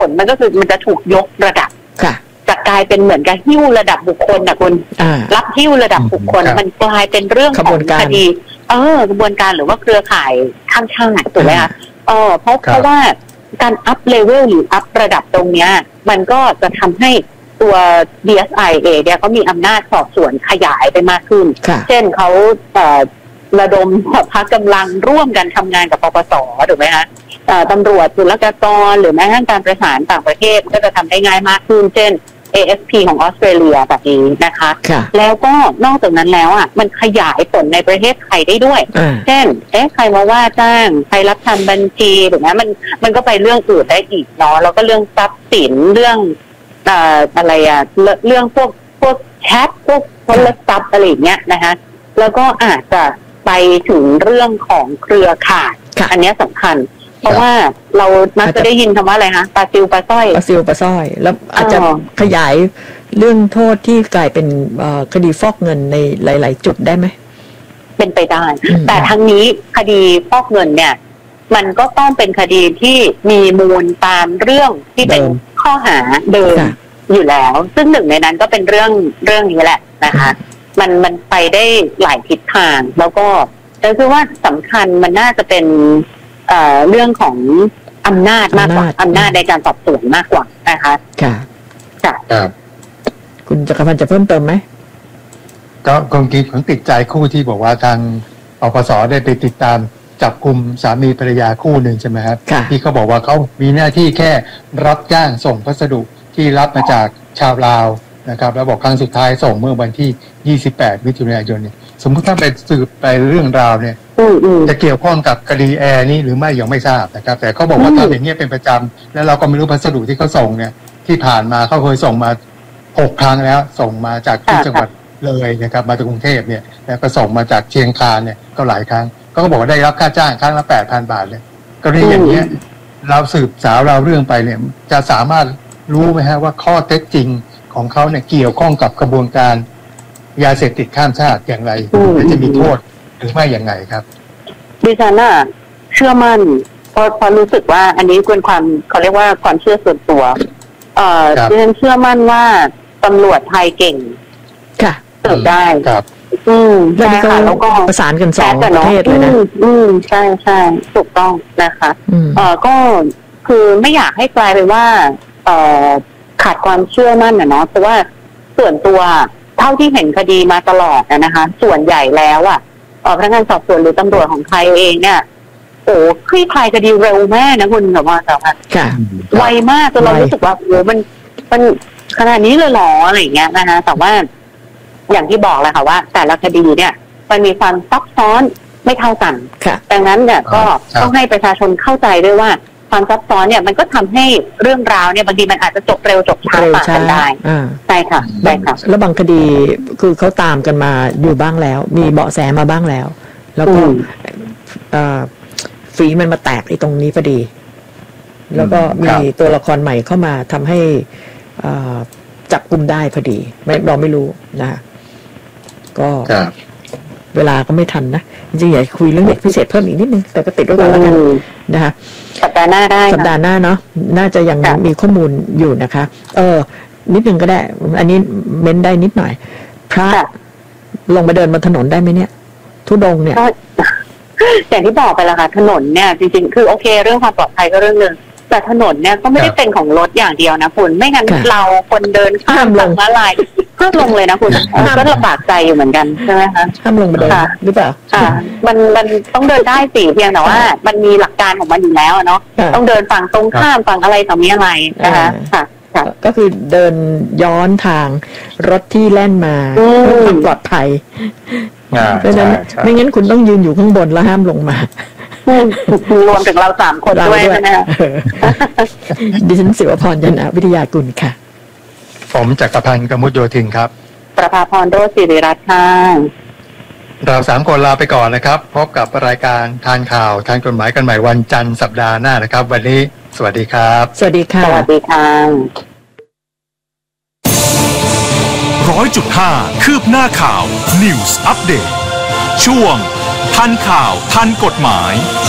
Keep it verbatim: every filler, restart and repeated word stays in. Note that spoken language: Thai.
ผลมันก็คือมันจะถูกยกระดับจะกลายเป็นเหมือนกับหิ้วระดับบุคคลนะคุณรับหิ้วระดับบุคคลมันกลายเป็นเรื่องของคดีเออกระบวนการหรือว่าเครือข่ายข้างชาติถูกไหมคะเออเพราะเพราะว่าการอัพเลเวลหรืออัพระดับตรงเนี้ยมันก็จะทำให้ตัว ดี เอส ไอ เองเนี่ยเขามีอำนาจสอบสวนขยายไปมากขึ้นเช่นเขาระดมพรรคกำลังร่วมกันทำงานกับปปสถูกไหมคะตำรวจศุลกากรหรือแม้กระทั่งการประสานต่างประเทศก็จะทำได้ง่ายมากขึ้นเช่น เอ เอส พี ของออสเตรเลียแบบนี้นะคะแล้วก็นอกจากนั้นแล้วอ่ะมันขยายผลในประเทศไทยได้ด้วยเช่นเอ๊ะใครมาว่าจ้างใครรับทำบัญชีถูกไหมมันมันก็ไปเรื่องอื่นได้อีกเนาะแล้วก็เรื่องทรัพย์สินเรื่องอ่าอะไรอ่ะเรื่องพวกพวกแชทพวกโทรศัพท์อะไรเงี้ยนะคะแล้วก็อาจจะไปถึงเรื่องของเครือข่ายอันนี้สำคัญเพราะว่าเรามักจะได้ยินคำว่าอะไรคะปลาซิวปลาสร้อยปลาซิวปลาสร้อยแล้วอาจจะขยายเรื่องโทษที่กลายเป็นคดีฟอกเงินในหลายๆจุดได้ไหมเป็นไปได้แต่ทั้งนี้คดีฟอกเงินเนี่ยมันก็ต้องเป็นคดีที่มีมูลตามเรื่องที่เป็นข้อหาเดิมอยู่แล้วซึ่งหนึ่งในนั้นก็เป็นเรื่องเรื่องนี้แหละนะคะมันมันไปได้หลายทิศทางแล้วก็แต่คือว่าสำคัญมันน่าจะเป็นเอ่อเรื่องของอำนาจมากกว่าอำนาจในการสอบสวนมากกว่านะคะค่ะค่ะคุณจักรพันธ์จะเพิ่มเติมไหมก็คงคิดผมติดใจคู่ที่บอกว่าทางปปสได้ไปติดตามจับกุมสามีภรรยาคู่หนึ่งใช่ไหมครับที่เขาบอกว่าเขามีหน้าที่แค่รับจ้างส่งพัสดุที่รับมาจากชาวลาวนะครับแล้วบอกครั้งสุดท้ายส่งเมื่อวันที่ยี่สิบแปดมิถุนายนเนี่ยสมมติถ้าไปสืบไปเรื่องราวเนี่ยจะเกี่ยวข้องกับคดีแอร์นี่หรือไม่ยังไม่ทราบนะครับแต่เขาบอกว่าทำอย่างนี้เป็นประจำแล้วเราก็ไม่รู้พัสดุที่เขาส่งเนี่ยที่ผ่านมาเขาเคยส่งมาหกครั้งแล้วส่งมาจากที่จังหวัดเลยนะครับมาจากกรุงเทพเนี่ยแล้วก็ส่งมาจากเชียงคานเนี่ยก็หลายครั้งก็บอกว่าได้รับค่าจ้างครั้งละแปดพันบาทเลยก็เรื่องอย่างเงี้ยเราสืบสาวเราเรื่องไปเนี่ยจะสามารถรู้ไหมฮะว่าข้อเท็จจริงของเขาเนี่ยเกี่ยวข้องกับกระบวนการยาเสพติดข้ามชาติอย่างไรและจะมีโทษหรือไม่อย่างไรครับดิฉันน่ะเชื่อมั่นเพราะเพราะรู้สึกว่าอันนี้เป็นความเขาเรียกว่าความเชื่อส่วนตัวเอ่อดิฉันเชื่อมั่นว่าตำรวจไทยเก่งค่ะสืบได้ครับอืมใช่ค่ะแล้วก็ประสานกันสองประเทศเลยนะอืมใช่ใช่ถูกต้องนะคะเอ่อก็คือไม่อยากให้กลายเป็นว่าเอ่อขาดความเชื่อมั่นนะเนาะเพราะว่าส่วนตัวเท่าที่เห็นคดีมาตลอดนะคะส่วนใหญ่แล้วอ่ะพนักงานสอบสวนหรือตำรวจของไทยเองเนี่ยโอ้คลี่คลายคดีเร็วมากนะคุณแบบว่าแต่ว่าไวมากจนเรารู้สึกว่าโอ้มันมันขนาดนี้เลยหรออะไรอย่างเงี้ยนะคะแต่ว่าอย่างที่บอกเลยค่ะว่าแต่ละคดีเนี่ยมันมีความซับซ้อนไม่เท่ากันดังนั้นเนี่ยก็ต้องให้ประชาชนเข้าใจด้วยว่าความซับซ้อนเนี่ยมันก็ทำให้เรื่องราวเนี่ยบางทีมันอาจจะจบเร็วจบช้าต่างกันได้ใช่ค่ะใช่ค่ะแล้วบางคดีคือเขาตามกันมาอยู่บ้างแล้วมีเบาะแสมาบ้างแล้วแล้วก็ฝีมันมาแตกไอ้ตรงนี้พอดีแล้วก็มีตัวละครใหม่เข้ามาทำให้จับกุมได้พอดีไม่เราไม่รู้นะก็เวลาก็ไม่ทันนะจริงๆอยากคุยเรื่องเด็กพิเศษเพิ่มอีกนิดนึงแต่ก็ติดไว้ก่อนแล้วกันนะคะสัปดาห์หน้าได้สัปดาห์หน้าเนาะน่าจะยังมีข้อมูลอยู่นะคะเออนิดนึงก็ได้อันนี้เม้นได้นิดหน่อยพระลงมาเดินบนถนนได้ไหมเนี่ยทุดงเนี่ยอย่างที่บอกไปแล้วค่ะถนนเนี่ยจริงๆคือโอเคเรื่องความปลอดภัยก็เรื่องนึงแต่ถนนเนี่ยก็ไม่ได้เป็นของรถอย่างเดียวนะคุณไม่งั้นเราคนเดินข้ามทางม้าลายห้ามลงเลยนะคุณก็ลำบากใจอยู่เหมือนกันใช่ไหมคะห้ามลงมาเดินหรือเปล่าค่ะมันมันต้องเดินได้สิเพียงแต่ว่ามันมีหลักการของมันอยู่แล้วเนาะต้องเดินฝั่งตรงข้ามฝั่งอะไรต่อมีอะไรนะคะค่ะก็คือเดินย้อนทางรถที่แล่นมาเพื่อความปลอดภัยเพราะฉะนั้นไม่งั้นคุณต้องยืนอยู่ข้างบนแล้วห้ามลงมารวมถึงเราสามคนด้วยนะดิฉันศิวพรยนะวิทยากุลค่ะผมจักรพันธ์กมุษโยธินครับประภาพรโรจน์ศิริรัตน์ค่ะเราสามคนลาไปก่อนนะครับพบกับรายการทานข่าวทานกฎหมายกันใหม่วันจันทร์สัปดาห์หน้านะครับวันนี้สวัสดีครับสวัสดีค่ะสวัสดีค่ะร้อยจุดห้าคืบหน้าข่าว News Update ช่วงทันข่าวทันกฎหมาย